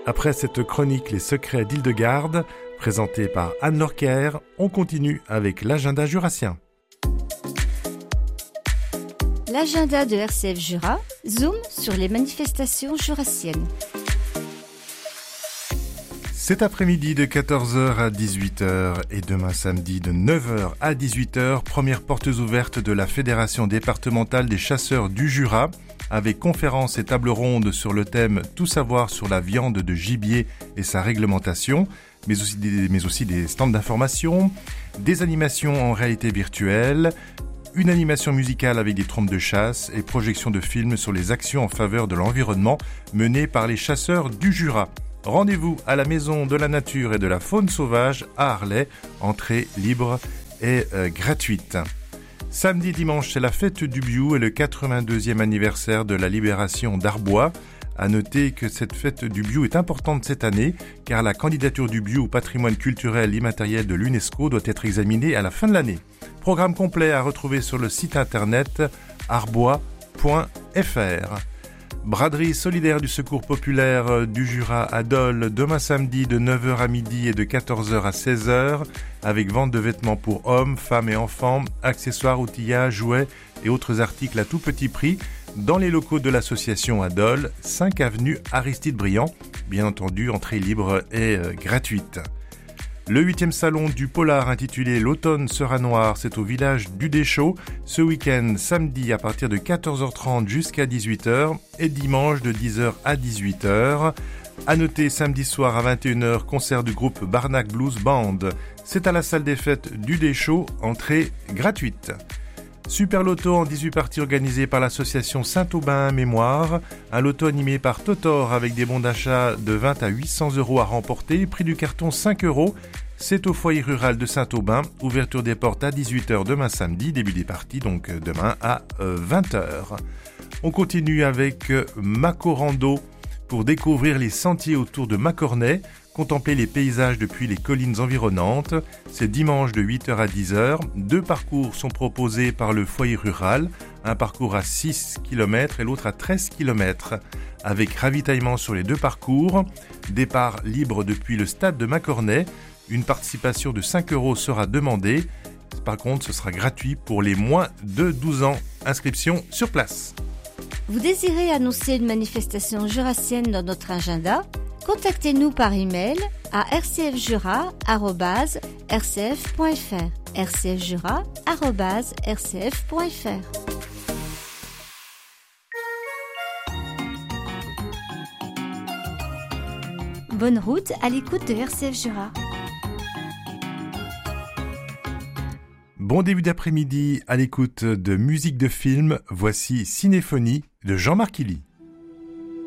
Après cette chronique Les secrets d'Île-de-Garde, présentée par Anne Lorquer, on continue avec l'agenda jurassien. L'agenda de RCF Jura zoom sur les manifestations jurassiennes. Cet après-midi de 14h à 18h et demain samedi de 9h à 18h, premières portes ouvertes de la Fédération départementale des chasseurs du Jura, avec conférences et tables rondes sur le thème « Tout savoir sur la viande de gibier et sa réglementation », mais aussi des stands d'information, des animations en réalité virtuelle, une animation musicale avec des trompes de chasse et projection de films sur les actions en faveur de l'environnement menées par les chasseurs du Jura. Rendez-vous à la Maison de la Nature et de la Faune Sauvage à Arlay, entrée libre et gratuite. Samedi et dimanche, c'est la fête du Biou et le 82e anniversaire de la libération d'Arbois. À noter que cette fête du Biou est importante cette année, car la candidature du Biou au patrimoine culturel immatériel de l'UNESCO doit être examinée à la fin de l'année. Programme complet à retrouver sur le site internet arbois.fr. Braderie solidaire du Secours populaire du Jura à Dole, demain samedi de 9h à midi et de 14h à 16h, avec vente de vêtements pour hommes, femmes et enfants, accessoires, outillages, jouets et autres articles à tout petit prix, dans les locaux de l'association à Dole, 5 avenue Aristide Briand, bien entendu entrée libre et gratuite. Le 8e salon du Polar intitulé L'automne sera noir, c'est au village du Deschaux, ce week-end samedi à partir de 14h30 jusqu'à 18h et dimanche de 10h à 18h. À noter samedi soir à 21h, concert du groupe Barnac Blues Band. C'est à la salle des fêtes du Deschaux, entrée gratuite. Super Loto en 18 parties organisé par l'association Saint-Aubin Mémoire. Un loto animé par Totor avec des bons d'achat de 20 à 800 € à remporter. Prix du carton 5 €. C'est au foyer rural de Saint-Aubin. Ouverture des portes à 18h demain samedi. Début des parties donc demain à 20h. On continue avec Macorando pour découvrir les sentiers autour de Macornet. Contempler les paysages depuis les collines environnantes. C'est dimanche de 8h à 10h. 2 parcours sont proposés par le foyer rural. Un parcours à 6 km et l'autre à 13 km. Avec ravitaillement sur les 2 parcours. Départ libre depuis le stade de Macornet. Une participation de 5 € sera demandée. Par contre, ce sera gratuit pour les moins de 12 ans. Inscription sur place. Vous désirez annoncer une manifestation jurassienne dans notre agenda ? Contactez-nous par email à rcfjura@rcf.fr. rcfjura@rcf.fr. Bonne route à l'écoute de RCF Jura. Bon début d'après-midi à l'écoute de musique de film. Voici Cinéphonie de Jean-Marc Illy.